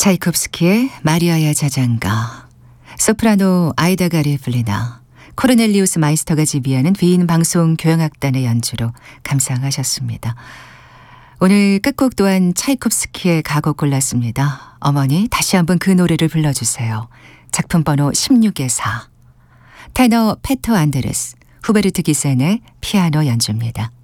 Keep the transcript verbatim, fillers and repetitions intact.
차이콥스키의 마리아야 자장가, 소프라노 아이다 가리플리나, 코르넬리우스 마이스터가 지휘하는 비인 방송 교향악단의 연주로 감상하셨습니다. 오늘 끝곡 또한 차이콥스키의 가곡 골랐습니다. 어머니 다시 한번 그 노래를 불러주세요. 작품 번호 십육의 사. 테너 페터 안데르스, 후베르트 기센의 피아노 연주입니다.